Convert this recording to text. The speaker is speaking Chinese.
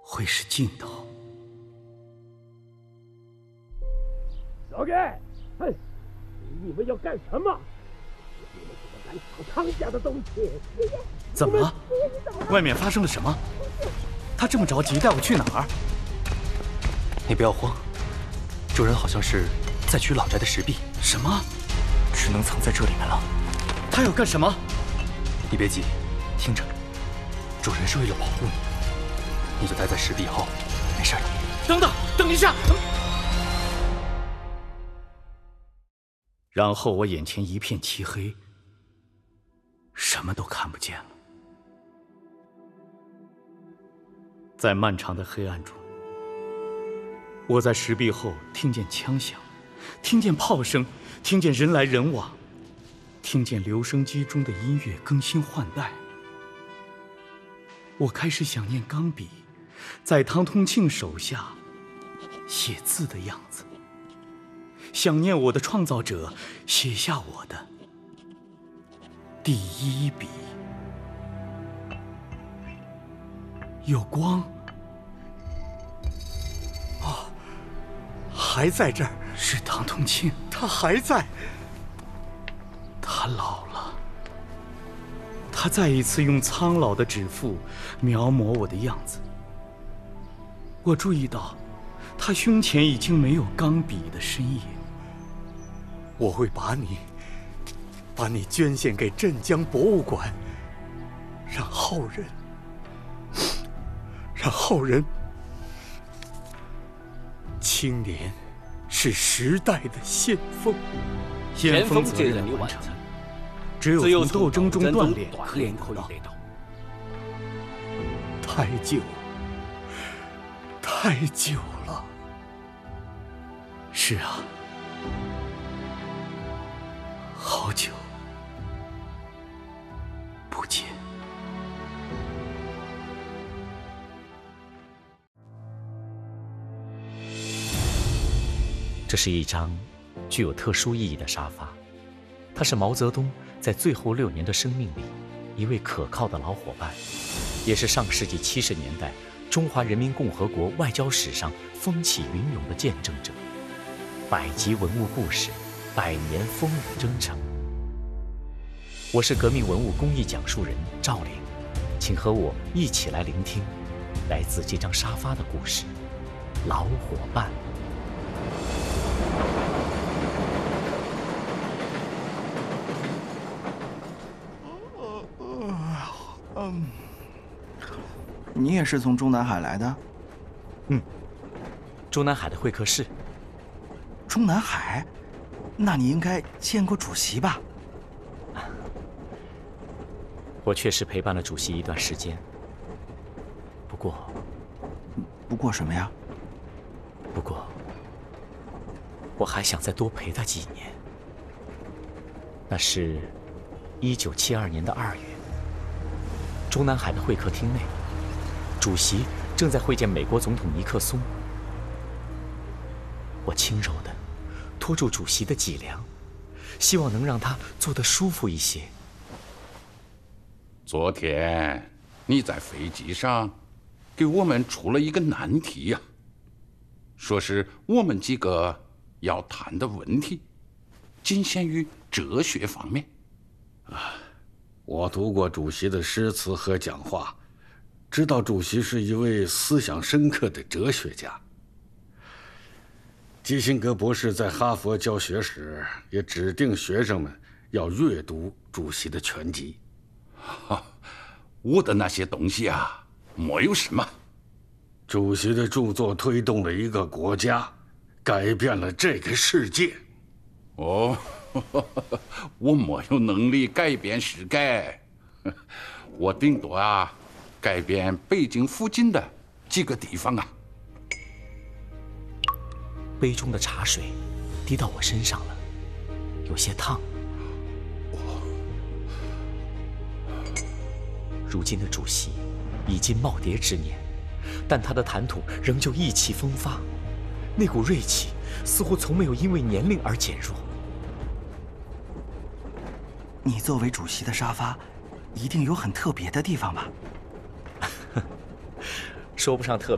会是尽头。 老盖，你们要干什么？你们怎么敢抢汤家的东西？ 怎么了？外面发生了什么？他这么着急带我去哪儿？ 你不要慌，主人好像是在取老宅的石壁。 什么？ 只能藏在这里面了。 他要干什么？ 你别急，听着，主人是为了保护你，你就待在石壁后，没事的。 等一下！然后我眼前一片漆黑，什么都看不见了。在漫长的黑暗中，我在石壁后听见枪响，听见炮声，听见人来人往，听见留声机中的音乐更新换代。我开始想念钢笔在汤通庆手下写字的样子，想念我的创造者写下我的第一笔。有光， 还在这儿。 是汤通庆， 他还在。 他老了，他再一次用苍老的指腹描摹我的样子。我注意到他胸前已经没有钢笔的身影。 我会把你捐献给镇江博物馆，让后人。青年是时代的先锋， 先锋责任的完成，只有从斗争中锻炼可以做到。 太久了。 是啊，好久不见。 这是一张具有特殊意义的沙发，它是毛泽东在最后6年的生命里一位可靠的老伙伴，也是上世纪70年代中华人民共和国外交史上风起云涌的见证者。100集文物故事，100年风雨征程。我是革命文物公益讲述人赵玲，请和我一起来聆听来自这张沙发的故事——老伙伴。 你也是从中南海来的？ 中南海的会客室。 中南海？那你应该见过主席吧？ 我确实陪伴了主席一段时间，不过什么呀？ 不过我还想再多陪他几年。那是1972年的2月，中南海的会客厅内，主席正在会见美国总统尼克松。我轻柔地拖住主席的脊梁，希望能让他坐得舒服一些。 昨天你在飞机上给我们出了一个难题呀，说是我们几个要谈的问题仅限于哲学方面。 我读过主席的诗词和讲话，知道主席是一位思想深刻的哲学家。基辛格博士在哈佛教学时也指定学生们要阅读主席的全集。 我的那些东西啊，没有什么。 主席的著作推动了一个国家，改变了这个世界。 哦，我没有能力改变世界，我顶多改变北京附近的几个地方啊。 杯中的茶水滴到我身上了，有些烫。如今的主席已经耄耋之年，但他的谈吐仍旧意气风发，那股锐气似乎从没有因为年龄而减弱。 你作为主席的沙发，一定有很特别的地方吧？ 说不上特别。